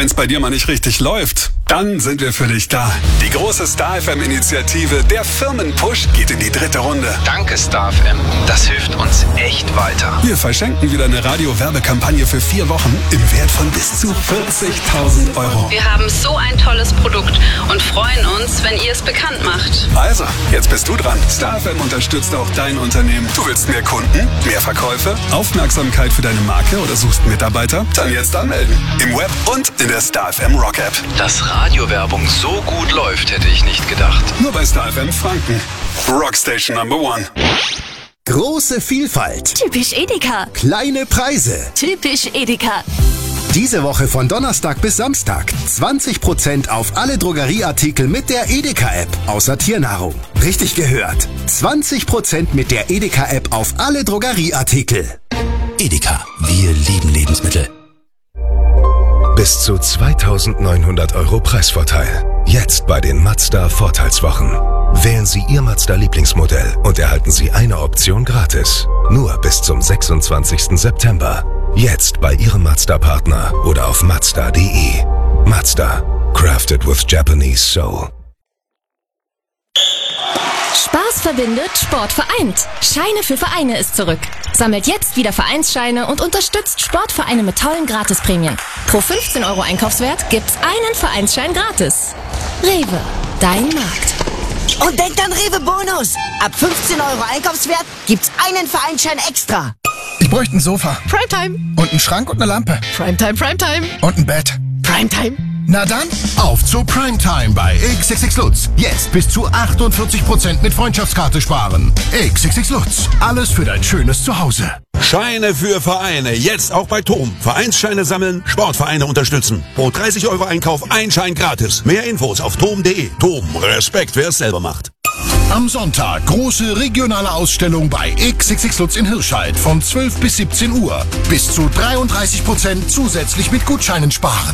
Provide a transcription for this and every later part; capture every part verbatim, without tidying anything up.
wenn's bei dir mal nicht richtig läuft, dann sind wir für dich da. Die große Star F M-Initiative, der Firmenpush, geht in die dritte Runde. Danke, Star F M. Das hilft uns echt weiter. Wir verschenken wieder eine Radio-Werbekampagne für vier Wochen im Wert von bis zu vierzigtausend Euro. Wir haben so ein tolles Produkt und freuen uns, wenn ihr es bekannt macht. Also, jetzt bist du dran. Star F M unterstützt auch dein Unternehmen. Du willst mehr Kunden, mehr Verkäufe, Aufmerksamkeit für deine Marke oder suchst Mitarbeiter? Dann jetzt anmelden. Im Web und in der Star F M Rock App. Dass Radiowerbung so gut läuft, hätte ich nicht gedacht. Nur bei Star F M Franken. Rockstation Number One. Große Vielfalt. Typisch Edeka. Kleine Preise. Typisch Edeka. Diese Woche von Donnerstag bis Samstag zwanzig Prozent auf alle Drogerieartikel mit der Edeka-App, außer Tiernahrung. Richtig gehört. zwanzig Prozent mit der Edeka-App auf alle Drogerieartikel. Edeka, wir lieben Lebensmittel. Bis zu zweitausendneunhundert Euro Preisvorteil. Jetzt bei den Mazda Vorteilswochen. Wählen Sie Ihr Mazda-Lieblingsmodell und erhalten Sie eine Option gratis. Nur bis zum sechsundzwanzigsten September. Jetzt bei Ihrem Mazda-Partner oder auf mazda punkt de. Mazda. Crafted with Japanese soul. Spaß verbindet, Sport vereint. Scheine für Vereine ist zurück. Sammelt jetzt wieder Vereinsscheine und unterstützt Sportvereine mit tollen Gratisprämien. Pro fünfzehn Euro Einkaufswert gibt's einen Vereinsschein gratis. Rewe, dein Markt. Und denkt an Rewe Bonus. Ab fünfzehn Euro Einkaufswert gibt's einen Vereinsschein extra. Ich bräuchte ein Sofa. Primetime. Und einen Schrank und eine Lampe. Primetime, Primetime. Und ein Bett. Primetime. Na dann, auf zu Primetime bei X X X Lutz. Jetzt bis zu achtundvierzig Prozent mit Freundschaftskarte sparen. X X X Lutz. Alles für dein schönes Zuhause. Scheine für Vereine. Jetzt auch bei Tom. Vereinsscheine sammeln, Sportvereine unterstützen. Pro dreißig Euro Einkauf ein Schein gratis. Mehr Infos auf tom punkt de. Tom, Respekt, wer es selber macht. Am Sonntag große regionale Ausstellung bei X X X Lutz in Hirscheid von zwölf bis siebzehn Uhr. Bis zu dreiunddreißig Prozent zusätzlich mit Gutscheinen sparen.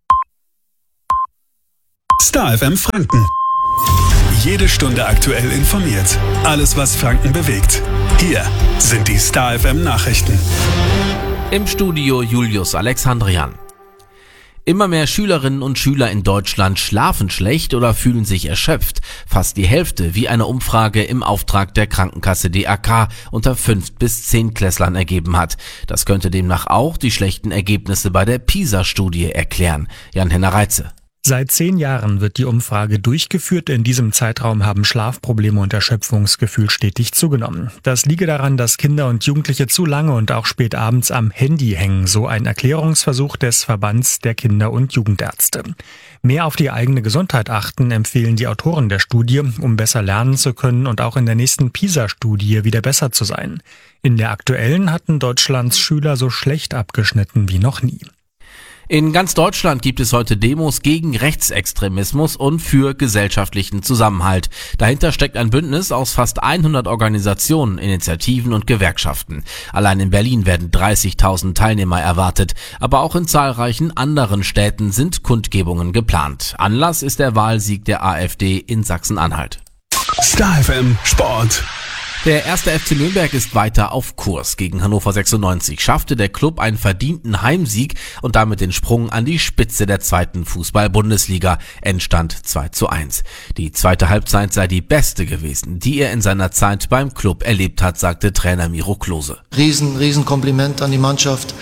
Star F M Franken. Jede Stunde aktuell informiert. Alles, was Franken bewegt. Hier sind die Star F M Nachrichten. Im Studio Julius Alexandrian. Immer mehr Schülerinnen und Schüler in Deutschland schlafen schlecht oder fühlen sich erschöpft. Fast die Hälfte, wie eine Umfrage im Auftrag der Krankenkasse D A K unter fünf bis zehn Klässlern ergeben hat. Das könnte demnach auch die schlechten Ergebnisse bei der PISA-Studie erklären. Jan-Henner Reitze. Seit zehn Jahren wird die Umfrage durchgeführt. In diesem Zeitraum haben Schlafprobleme und Erschöpfungsgefühl stetig zugenommen. Das liege daran, dass Kinder und Jugendliche zu lange und auch spät abends am Handy hängen, so ein Erklärungsversuch des Verbands der Kinder- und Jugendärzte. Mehr auf die eigene Gesundheit achten, empfehlen die Autoren der Studie, um besser lernen zu können und auch in der nächsten PISA-Studie wieder besser zu sein. In der aktuellen hatten Deutschlands Schüler so schlecht abgeschnitten wie noch nie. In ganz Deutschland gibt es heute Demos gegen Rechtsextremismus und für gesellschaftlichen Zusammenhalt. Dahinter steckt ein Bündnis aus fast hundert Organisationen, Initiativen und Gewerkschaften. Allein in Berlin werden dreißigtausend Teilnehmer erwartet, aber auch in zahlreichen anderen Städten sind Kundgebungen geplant. Anlass ist der Wahlsieg der AfD in Sachsen-Anhalt. Star F M Sport. Der erste F C Nürnberg ist weiter auf Kurs. Gegen Hannover sechsundneunzig schaffte der Club einen verdienten Heimsieg und damit den Sprung an die Spitze der zweiten Fußball-Bundesliga. Endstand zwei zu eins. Die zweite Halbzeit sei die beste gewesen, die er in seiner Zeit beim Club erlebt hat, sagte Trainer Miro Klose. Riesen, riesen Kompliment an die Mannschaft,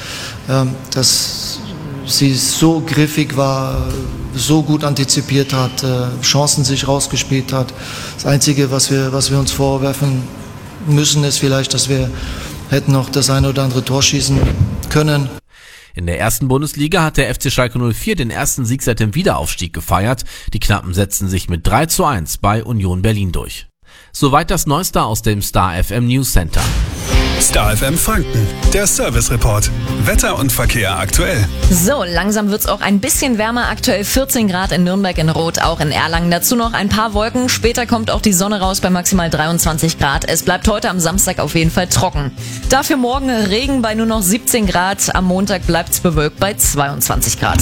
dass sie so griffig war, so gut antizipiert hat, Chancen sich rausgespielt hat. Das Einzige, was wir, was wir uns vorwerfen müssen, ist vielleicht, dass wir hätten noch das eine oder andere Tor schießen können. In der ersten Bundesliga hat der F C Schalke null vier den ersten Sieg seit dem Wiederaufstieg gefeiert. Die Knappen setzten sich mit drei zu eins bei Union Berlin durch. Soweit das Neueste aus dem Star F M News Center. Star F M Franken, der Service Report. Wetter und Verkehr aktuell. So, langsam wird's auch ein bisschen wärmer. Aktuell vierzehn Grad in Nürnberg, in Rot, auch in Erlangen. Dazu noch ein paar Wolken. Später kommt auch die Sonne raus bei maximal dreiundzwanzig Grad. Es bleibt heute am Samstag auf jeden Fall trocken. Dafür morgen Regen bei nur noch siebzehn Grad. Am Montag bleibt's bewölkt bei zweiundzwanzig Grad.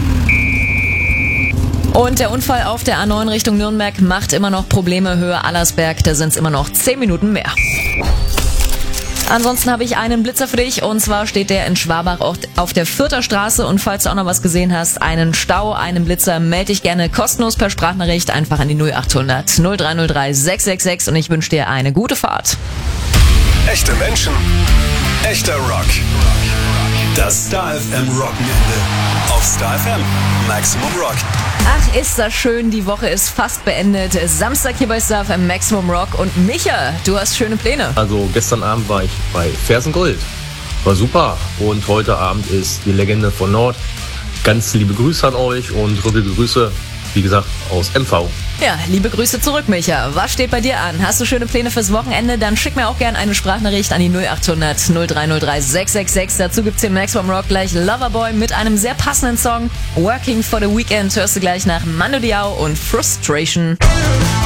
Und der Unfall auf der A neun Richtung Nürnberg macht immer noch Probleme. Höhe Allersberg, da sind's immer noch zehn Minuten mehr. Ansonsten habe ich einen Blitzer für dich und zwar steht der in Schwabach auf der Fürther Straße und falls du auch noch was gesehen hast, einen Stau, einen Blitzer, melde dich gerne kostenlos per Sprachnachricht einfach an die null acht hundert null drei null drei sechs sechs sechs und ich wünsche dir eine gute Fahrt. Echte Menschen, echter Rock. Das Star F M Rockenende auf Star F M Maximum Rock. Ach, ist das schön, die Woche ist fast beendet. Samstag hier bei Star F M Maximum Rock und Micha, du hast schöne Pläne. Also gestern Abend war ich bei Fersengold, war super und heute Abend ist die Legende von Nord. Ganz liebe Grüße an euch und rückige Grüße, wie gesagt, aus M V. Ja, liebe Grüße zurück, Micha. Was steht bei dir an? Hast du schöne Pläne fürs Wochenende? Dann schick mir auch gerne eine Sprachnachricht an die null acht hundert null drei null drei sechs sechs sechs. Dazu gibt's hier Maximum Rock gleich Loverboy mit einem sehr passenden Song. Working for the Weekend hörst du gleich nach Mando Diao und Frustration.